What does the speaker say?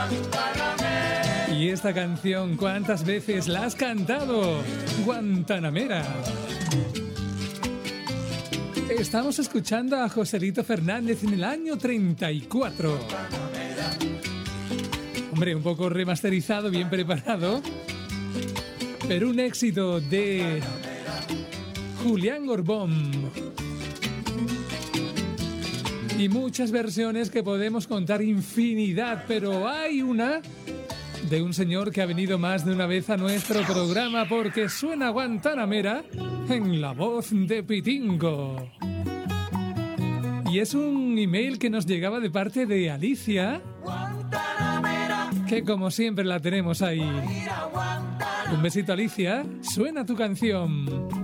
Y esta canción, ¿cuántas veces la has cantado? Guantanamera. Estamos escuchando a Joselito Fernández en el año 34. Hombre, un poco remasterizado, bien preparado, pero un éxito de Julián Orbón. Y muchas versiones que podemos contar infinidad, pero hay una de un señor que ha venido más de una vez a nuestro programa porque suena Guantanamera en la voz de Pitingo. Y es un email que nos llegaba de parte de Alicia, que como siempre la tenemos ahí. Un besito, Alicia. Suena tu canción.